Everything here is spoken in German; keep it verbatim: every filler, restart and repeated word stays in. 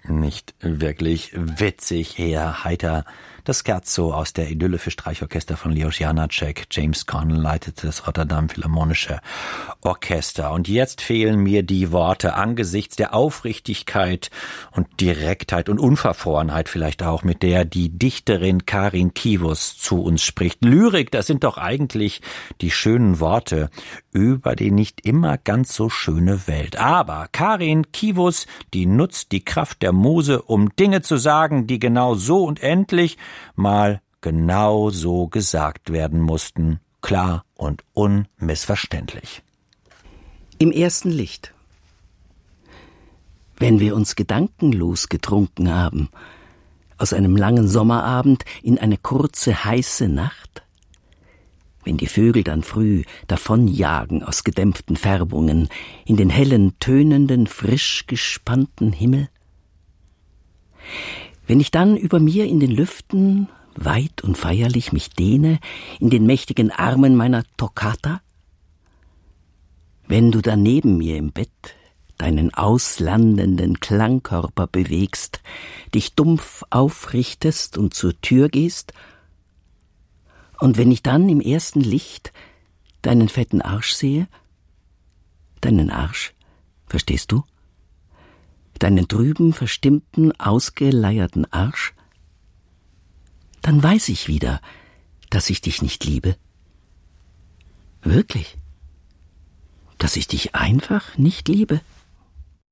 Nicht wirklich witzig, eher heiter. Das Scherzo aus der Idylle für Streichorchester von Leos Janáček. James Connell leitete das Rotterdam Philharmonische Orchester. Und jetzt fehlen mir die Worte angesichts der Aufrichtigkeit und Direktheit und Unverfrorenheit vielleicht auch, mit der die Dichterin Karin Kivus zu uns spricht. Lyrik, das sind doch eigentlich die schönen Worte über die nicht immer ganz so schöne Welt. Aber Karin Kivus, die nutzt die Kraft der Muse, um Dinge zu sagen, die genau so und endlich mal genau so gesagt werden mussten. Klar und unmissverständlich. Im ersten Licht. Wenn wir uns gedankenlos getrunken haben, aus einem langen Sommerabend in eine kurze, heiße Nacht, wenn die Vögel dann früh davonjagen aus gedämpften Färbungen in den hellen, tönenden, frisch gespannten Himmel, wenn ich dann über mir in den Lüften weit und feierlich mich dehne, in den mächtigen Armen meiner Toccata, wenn du dann neben mir im Bett deinen auslandenden Klangkörper bewegst, dich dumpf aufrichtest und zur Tür gehst, und wenn ich dann im ersten Licht deinen fetten Arsch sehe, deinen Arsch, verstehst du? Deinen trüben, verstimmten, ausgeleierten Arsch, dann weiß ich wieder, dass ich dich nicht liebe. Wirklich? Dass ich dich einfach nicht liebe?